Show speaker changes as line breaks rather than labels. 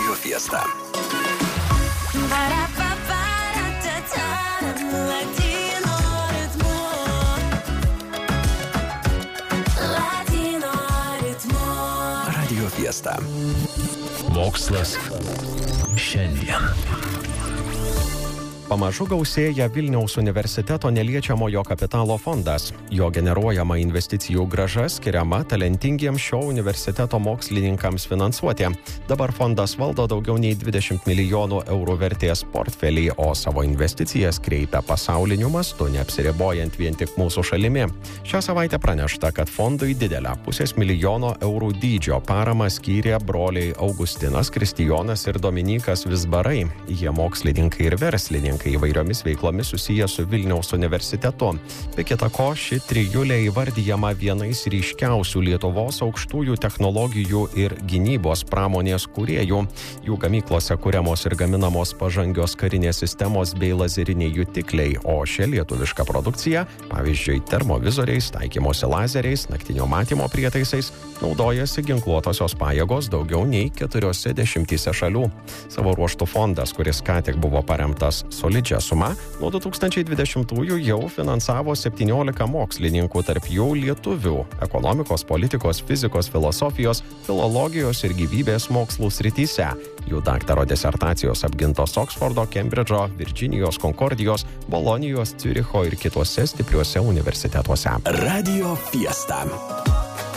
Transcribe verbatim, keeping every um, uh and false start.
Radio Fiesta. Radio Fiesta.
Mokslas šiandien.
Pamažu gausėja Vilniaus universiteto neliečiamojo kapitalo fondas. Jo generuojama investicijų grąža skiriama talentingiems šio universiteto mokslininkams finansuoti. Dabar fondas valdo daugiau nei dvidešimt milijonų eurų vertės portfelį, o savo investicijas kreipia pasauliniu mastu, neapsiribojant vien tik mūsų šalimi. Šią savaitę pranešta, kad fondui didelę pusės milijono eurų dydžio paramą skyrė broliai Augustinas, Kristijonas ir Dominykas Vizbarai. Jie mokslininkai ir verslininkai. Įvairiomis veiklomis susiję su Vilniaus universitetu. Be kita ko, ši trijulė įvardyjama vienais ryškiausių Lietuvos aukštųjų technologijų ir gynybos pramonės kūrėjų. Jų gamyklose kuriamos ir gaminamos pažangios karinės sistemos bei lazeriniai jutikliai, o šia lietuviška produkcija, pavyzdžiui, termovizoriais, taikymosi lazeriais, naktinio matymo prietaisais, naudojasi ginkluotosios pajėgos daugiau nei keturiose dešimtyse šalių. Savo ruožtų fondas, kuris ką tik buvo paremtas solidžią sumą, nuo du tūkstančiai dvidešimtųjų jau finansavo septyniolika mokslininkų, tarp jų lietuvių ekonomikos, politikos, fizikos, filosofijos, filologijos ir gyvybės mokslų srityse. Jų daktaro disertacijos apgintos Oksfordo, Kembridžo, Virdžinijos, Konkordijos, Bolonijos, Ciuricho ir kituose stipriuose universitetuose.
Radio Fiesta.